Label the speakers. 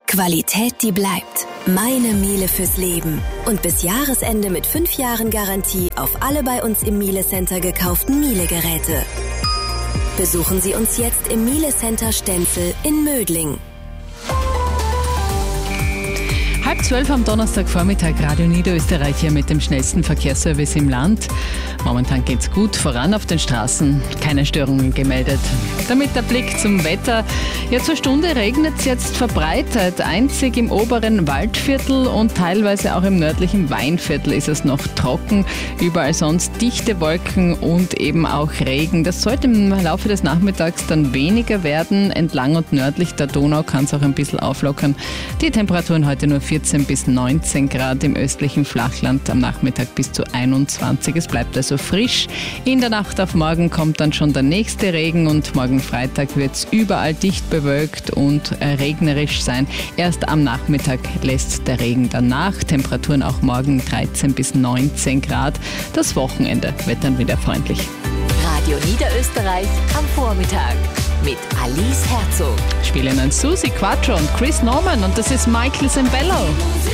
Speaker 1: Qualität, die bleibt. Meine Miele fürs Leben. Und bis Jahresende mit 5 Jahren Garantie auf alle bei uns im Miele Center gekauften Miele-Geräte. Besuchen Sie uns jetzt im Miele Center Stenzel in Mödling.
Speaker 2: 11:30 am Donnerstagvormittag, Radio Niederösterreich hier mit dem schnellsten Verkehrsservice im Land. Momentan geht's gut voran auf den Straßen, keine Störungen gemeldet. Damit der Blick zum Wetter. Ja, zur Stunde regnet es jetzt verbreitet. Einzig im oberen Waldviertel und teilweise auch im nördlichen Weinviertel ist es noch trocken. Überall sonst dichte Wolken und eben auch Regen. Das sollte im Laufe des Nachmittags dann weniger werden. Entlang und nördlich der Donau kann es auch ein bisschen auflockern. Die Temperaturen heute nur 14 bis 19 Grad, im östlichen Flachland am Nachmittag bis zu 21. Es bleibt also frisch. In der Nacht auf morgen kommt dann schon der nächste Regen und morgen Freitag wird es überall dicht bewölkt und regnerisch sein. Erst am Nachmittag lässt der Regen dann nach. Temperaturen auch morgen 13 bis 19 Grad. Das Wochenende wird dann wieder freundlich.
Speaker 1: Radio Niederösterreich am Vormittag mit Alice Herzog.
Speaker 2: Spielen dann Susi Quattro und Chris Norman und das ist Michael Zambello.